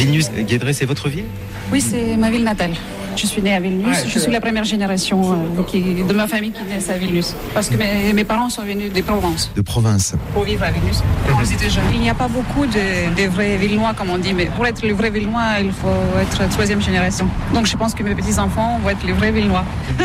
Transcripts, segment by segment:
Vilnius, Guédré, c'est votre ville? Oui, c'est ma ville natale. Je suis née à Vilnius. Je suis la première génération de ma famille qui naît à Vilnius. Parce que mes parents sont venus des Provences. De province. Pour vivre à Vilnius. Quand ils étaient jeunes. Il n'y a pas beaucoup de vrais Vilnois, comme on dit. Mais pour être le vrai Vilnois, il faut être troisième génération. Donc je pense que mes petits-enfants vont être les vrais Vilnois.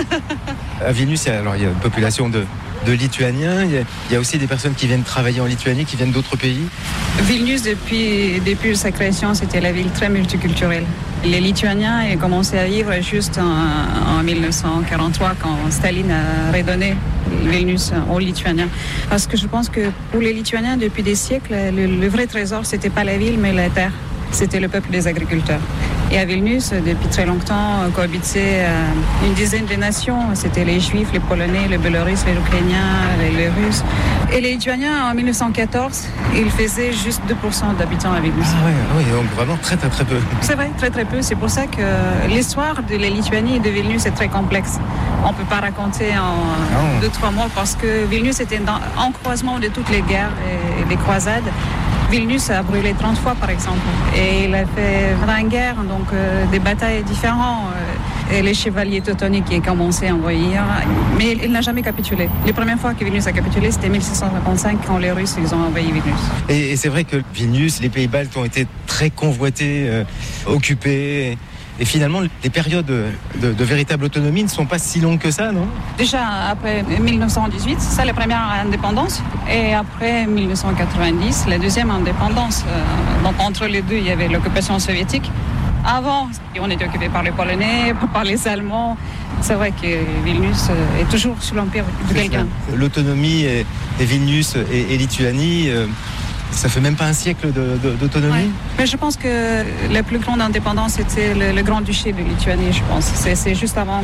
À Vilnius, il y a une population de Lituaniens. Il y a aussi des personnes qui viennent travailler en Lituanie, qui viennent d'autres pays. Vilnius, depuis sa création, c'était la ville très multiculturelle. Les Lituaniens ont commencé à vivre juste en 1943, quand Staline a redonné Vilnius aux Lituaniens. Parce que je pense que pour les Lituaniens, depuis des siècles, le vrai trésor, c'était pas la ville, mais la terre. C'était le peuple des agriculteurs. Et à Vilnius, depuis très longtemps, cohabitaient une dizaine de nations. C'était les Juifs, les Polonais, les Biélorusses, les Ukrainiens, les Russes. Et les Lituaniens, en 1914, ils faisaient juste 2% d'habitants à Vilnius. Ah oui, donc vraiment très peu. C'est vrai, très peu. C'est pour ça que l'histoire de la Lituanie et de Vilnius est très complexe. On ne peut pas raconter en 2-3 mois parce que Vilnius était en croisement de toutes les guerres et les croisades. Vilnius a brûlé 30 fois, par exemple. Et il a fait 20 guerres, donc des batailles différentes. Et les chevaliers teutoniques qui ont commencé à envahir. Mais il n'a jamais capitulé. Les premières fois que Vilnius a capitulé, c'était 1655, quand les Russes ils ont envahi Vilnius. Et c'est vrai que Vilnius, les pays baltes ont été très convoités, occupés. Et finalement, les périodes de véritable autonomie ne sont pas si longues que ça, non? Déjà, après 1918, c'est ça la première indépendance. Et après 1990, la deuxième indépendance. Donc entre les deux, il y avait l'occupation soviétique. Avant, on était occupé par les Polonais, par les Allemands. C'est vrai que Vilnius est toujours sous l'empire de quelqu'un. L'autonomie et Vilnius et Lituanie... Ça fait même pas un siècle d'autonomie. Ouais. Mais je pense que la plus grande indépendance, c'était le Grand-Duché de Lituanie, je pense. C'est juste avant,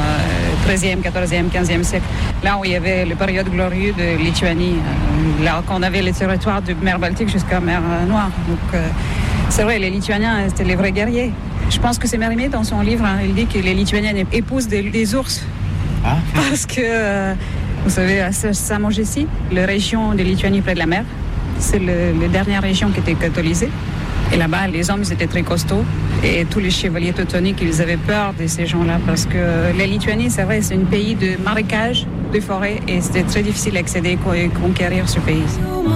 13e, 14e, 15e siècle. Là où il y avait la période glorieuse de Lituanie, là qu'on avait les territoires de mer Baltique jusqu'à mer Noire. Donc c'est vrai, les Lituaniens, c'était les vrais guerriers. Je pense que c'est Mérimée dans son livre, il dit que les Lituaniens épousent des ours. Ah. Parce que, vous savez, à Samogiesi, la région de Lituanie près de la mer, c'est la dernière région qui était catholisée. Et là-bas, les hommes, ils étaient très costauds. Et tous les chevaliers teutoniques, ils avaient peur de ces gens-là. Parce que la Lituanie, c'est vrai, c'est un pays de marécages, de forêts. Et c'était très difficile d'accéder et conquérir ce pays.